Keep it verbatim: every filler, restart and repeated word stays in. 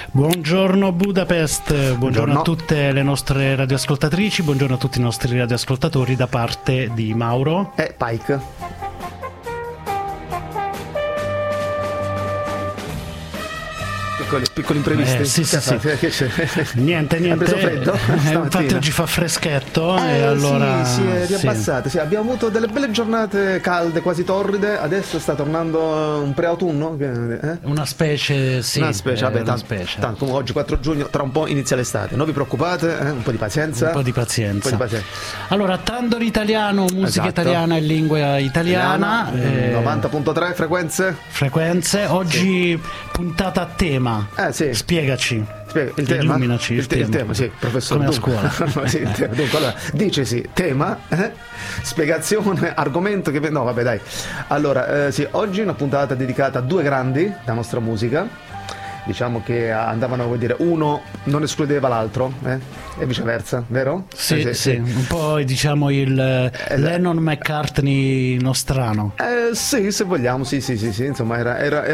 Buongiorno Budapest, buongiorno, buongiorno a tutte le nostre radioascoltatrici, buongiorno a tutti i nostri radioascoltatori da parte di Mauro e Pike. Piccoli, piccoli imprevisti. Eh, sì, sì, sì. Niente, niente. Ha preso freddo? Eh, infatti oggi fa freschetto eh, e allora sì, si è sì. riabbassate. Sì, abbiamo avuto delle belle giornate calde, quasi torride. Adesso sta tornando un preautunno. Eh? Una specie, sì. Una specie, vabbè, una tanto, specie. tanto come oggi quattro giugno, tra un po' inizia l'estate. Non vi preoccupate, eh? un po' di pazienza. Un po' di pazienza. Un po' di pazienza. Allora, Tandori Italiano, musica esatto. italiana e lingua italiana. Eh, novanta punto tre frequenze. Frequenze. Oggi sì. puntata a tema. Eh sì. Spiegaci. Spiega, il tema, illuminaci il, il, te, tema. il tema, sì, professor. Come dunque, a scuola. sì, tema, dunque, allora, dicesi, tema, eh? spiegazione, argomento che... No, vabbè, dai. Allora, eh, sì, oggi una puntata dedicata a due grandi della nostra musica. Diciamo che andavano, vuol dire, uno non escludeva l'altro, eh? E viceversa, vero? Sì, eh, sì, sì, sì, un po' diciamo il eh, Lennon-McCartney nostrano. Eh, sì, se vogliamo, sì, sì, sì, sì, insomma, era... era